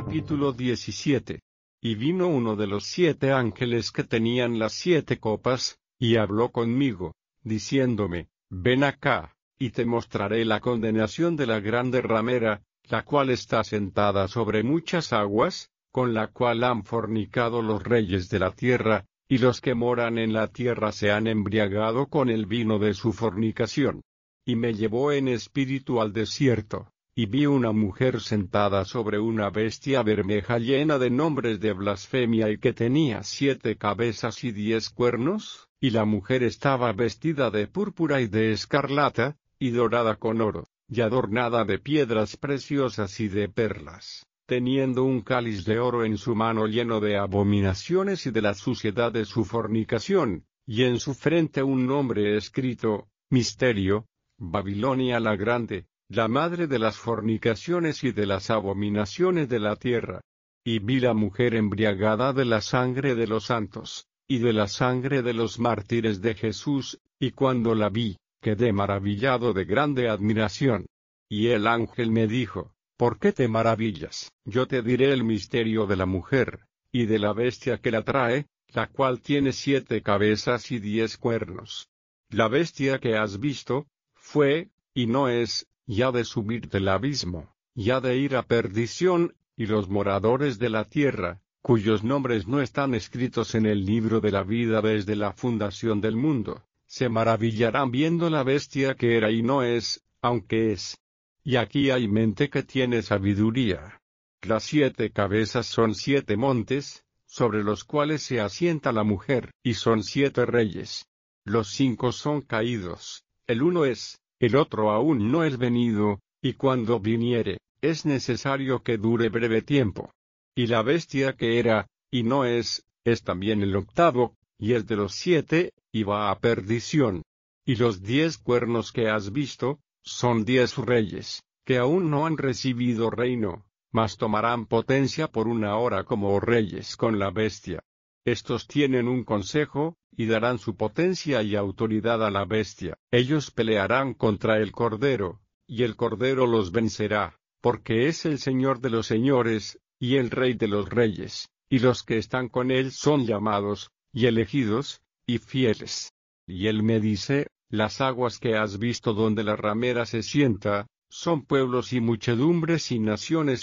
Capítulo 17. Y vino uno de los 7 ángeles que tenían las 7 copas, y habló conmigo, diciéndome, ven acá, y te mostraré la condenación de la grande ramera, la cual está sentada sobre muchas aguas, con la cual han fornicado los reyes de la tierra, y los que moran en la tierra se han embriagado con el vino de su fornicación. Y me llevó en espíritu al desierto, y vi una mujer sentada sobre una bestia bermeja llena de nombres de blasfemia y que tenía 7 cabezas y 10 cuernos, y la mujer estaba vestida de púrpura y de escarlata, y dorada con oro, y adornada de piedras preciosas y de perlas, teniendo un cáliz de oro en su mano lleno de abominaciones y de la suciedad de su fornicación, y en su frente un nombre escrito, Misterio, Babilonia la Grande, la madre de las fornicaciones y de las abominaciones de la tierra. Y vi la mujer embriagada de la sangre de los santos, y de la sangre de los mártires de Jesús, y cuando la vi, quedé maravillado de grande admiración. Y el ángel me dijo, ¿por qué te maravillas? Yo te diré el misterio de la mujer, y de la bestia que la trae, la cual tiene 7 cabezas y 10 cuernos. La bestia que has visto, fue, y no es, y ha de subir del abismo, y ha de ir a perdición, y los moradores de la tierra, cuyos nombres no están escritos en el libro de la vida desde la fundación del mundo, se maravillarán viendo la bestia que era y no es, aunque es. Y aquí hay mente que tiene sabiduría. Las 7 cabezas son 7 montes, sobre los cuales se asienta la mujer, y son 7 reyes. Los 5 son caídos, el uno es, el otro aún no es venido, y cuando viniere, es necesario que dure breve tiempo. Y la bestia que era, y no es también el octavo, y es de los 7, y va a perdición. Y los 10 cuernos que has visto, son 10 reyes, que aún no han recibido reino, mas tomarán potencia por una hora como reyes con la bestia. Estos tienen un consejo, y darán su potencia y autoridad a la bestia. Ellos pelearán contra el Cordero, y el Cordero los vencerá, porque es el Señor de los señores, y el Rey de los reyes, y los que están con él son llamados, y elegidos, y fieles. Y él me dice, las aguas que has visto donde la ramera se sienta, son pueblos y muchedumbres y naciones